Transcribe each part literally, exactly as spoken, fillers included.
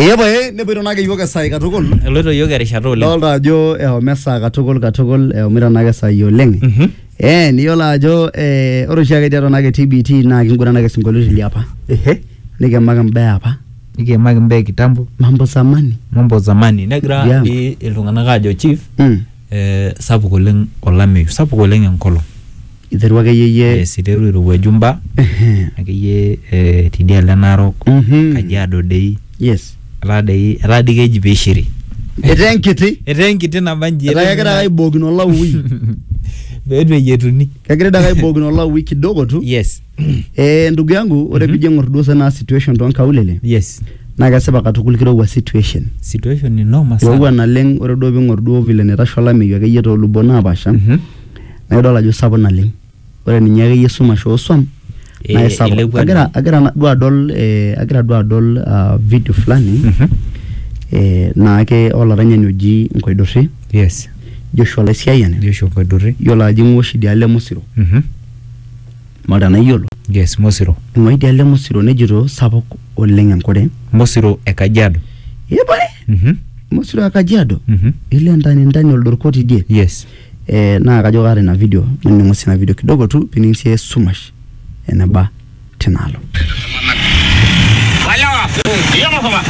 Iya boy, nepoito nake yoga sai katukul. Eloito yoga erishata oleng. Dolta ajo ehomo saa katukul katukul ehomita nake sai oleng. Mhm. Eh, niyiolo ajo eh ore oshiake tiatua nake T B T naa kinguran nake sinkolioitin liapa. Ehe. Nikimaki mbaa apa. Nikimaki mbaa kitambo. Mambo zamani. Mambo zamani. Negira Yeah. iltung'anak ajo chief Mm. eh sapuk oleng olameyu, sapuk oleng enkolong. Iterua akeyie yie. Yes, iteru irowuaju mbaa. Ehe. Akeyie eh tidialo Narok, Mhm. Kajiado dei. Yes. Etaa dei, etaa dii keji peishiri. Etaa enkiti. Etaa enkiti naba nji. Etaa kegira aibokino olaui. Peetu eyietuni. Kegira dake aibokino olaui kidogo tu. Yes. Eh, ndugu yangu, ore pijo ng'or duo sana situation tonkaulele. Yes. Na kesipa katukul kirowua situation. Situation ni noma sana. Kirowua naleng ore duo ping'or duo vile netasho olameyu akeyie toolubot naapasha. Mhm. Na idol ajo sapuk naleng. Ore ninye akeyie sumash ooswam naa isapuk. Agira agira duo adol eh agira duo adol uh, video fulani Mhm. eh naake olaranyani oji Nkoidorri. Yes. Joshua Laisiayian. Joshua Nkoidorri. Yiolo ajo ing'ua oshi idialo Musiro. Mhm. Mara nayiolo. Yes, Mosiro. Ing'ua idialo Musiro nejito sapuk oleng enkure. Mosiro e Kajiado. Yepare. Mhm. Musiro e Kajiado. Mhm. Ile ndani ndani oldorkoti die. Yes. Eh naa kajo kaata ina video, nining'u sina video kidogo tu pining sie sumash eneba tinaalo. Walawa. Iya apa sama?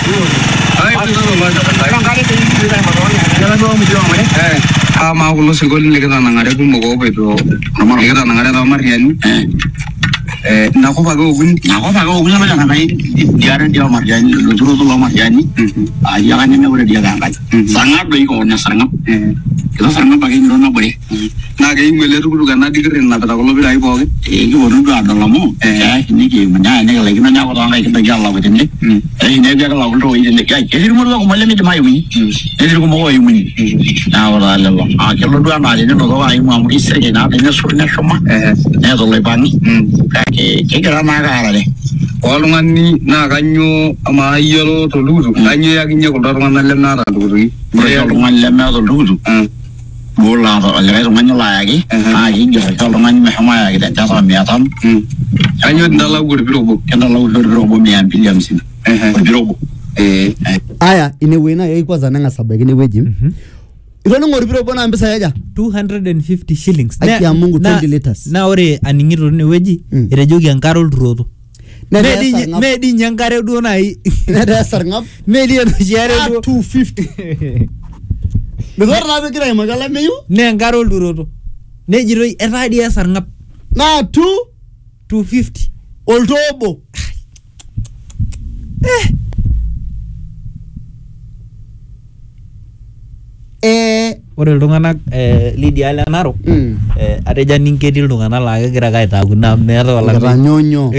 Ama kulo singolin likitanang'are kumok oopoito likitanang'are toomariani eh nakop ake okuni Nakop ake okuni sama jangan main diare dia marjani luturo tuh marjani ah jangan ini udah dia angkat sangat baik orangnya sangat kita sangat pakai nyuruh boleh naa keing'uele tukutuk ena dikirin napita kulo pirai pookin eh kita baru dua dolar mau eh ini gimana ini lagi nanya orang kayak kita jalan betul nih eh ini dia kalau udah ini kayak jadi rumah gua kemarin itu mayu ini jadi rumah gua ini nah orang lalu ah kalau dua nari ini nggak gua ini mau istri nah ini surnya semua eh ini tuh lepas nih kayak kira mana deh oltung'ani naa kanyoo mayiolo toltukutuk kanyoo yakinyie kuldo tung'anak lemeeta iltukutuki oltung'ani lemeeta oltukutuk bola olikae tung'ani layaki naa kiigero oshi oltung'ani meshomo ayaki tenchata mia tano kanyoo tindalau orpira obo kintalau orpira obo mia mbili hamsini orpira obo Aya inewueji naa kwanza neng'as abaiki inewueji. Itoning'o orpira obo naa mpisai aja? two hundred fifty shillings. Aki ya Mungu twenty liters. Na ore aning'ito tinewueji Mm. etejoki enkare olturoto. Netaa Medi esarng'ab. medi nye enkare duo nai. Netaa esarng'ab. Medi enoshi are Ah, duo. two fifty. Mikor naa pigira aimaki olameyu Nee enkare olturoto. Nejitoi etaa dii esarng'ab naa two two fifty. oltoo obo. Eh. Ore iltung'anak eh lidialo e Narok Mm. eh atejo aning ketii iltung'anak laa kegira ake aitaaku naa meeta olameyu. Nkitanyonyo.